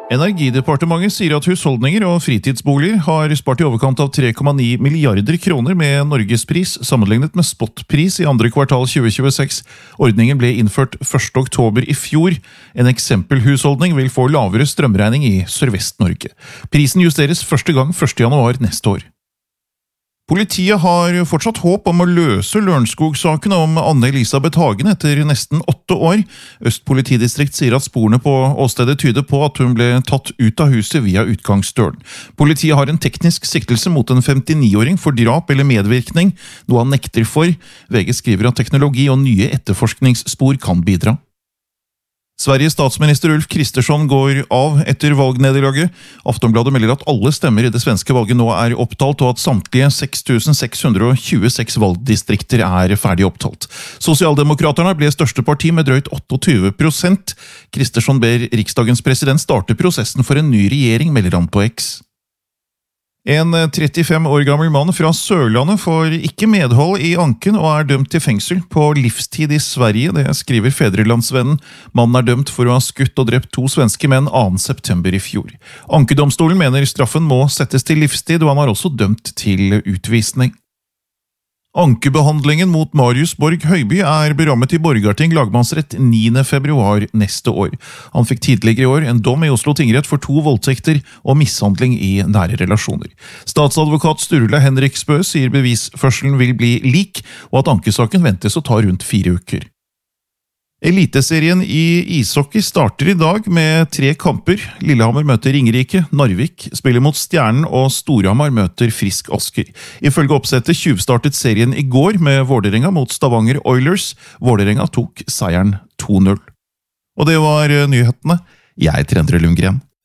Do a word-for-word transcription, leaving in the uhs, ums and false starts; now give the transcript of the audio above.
Energidepartementet sier at husholdninger og fritidsboliger har spart i overkant av tre komma ni milliarder kroner med Norgespris sammenlignet med spotpris i andre kvartal tjue tjueseks. Ordningen ble innført første oktober i fjor. En eksempelhusholdning vil få lavere strømregning i Sørvest-Norge. Prisen justeres første gang første januar neste år. Politiet har fortsatt håp om å løse Lørenskog-saken om Anne-Elisabeth Hagen etter nesten åtte år. Øst politidistrikt sier at sporene på åstedet tyder på at hun ble tatt ut av huset via utgangsdøren. Politiet har en teknisk siktelse mot en femtini-åring for drap eller medvirkning, noe han nekter for. V G skriver at teknologi og nye etterforskningsspor kan bidra. Sveriges statsminister Ulf Kristersson går av etter valgnederlaget. Aftonbladet melder at alle stemmer i det svenske valget nå er opptalt, og at samtlige seks tusen seks hundre tjueseks valgdistrikter er ferdig opptalt. Sosialdemokraterne ble største parti med drøyt tjueåtte prosent. Kristersson ber riksdagens president starte prosessen for en ny regjering, melder han på X. En trettifem år gammel mann fra Sørlandet får ikke medhold i anken og er dømt til fengsel på livstid i Sverige, det skriver Fedrelandsvennen. Mannen er dømt for å ha skutt og drept to svenske menn andre september i fjor. Ankedomstolen mener straffen må settes til livstid, og han er også dømt til utvisning. Ankebehandlingen mot Marius Borg Høiby er berammet i Borgarting lagmannsrett niende februar neste år. Han fikk tidligere i år en dom i Oslo tingrett for to voldtekter og mishandling i nære relasjoner. Statsadvokat Sturla Henriksbø sier bevisførselen vil bli lik, og at ankesaken ventes å ta rundt fire uker. Eliteserien i ishockey starter i dag med tre kamper. Lillehammer møter Ringerike, Narvik spiller mot Stjernen og Storhamar møter Frisk Asker. Ifølge oppsettet tjuvstartet serien i går med Vålerenga mot Stavanger Oilers. Vålerenga tok seieren to null. Og det var nyhetene. Jeg heter Endre Lundgren.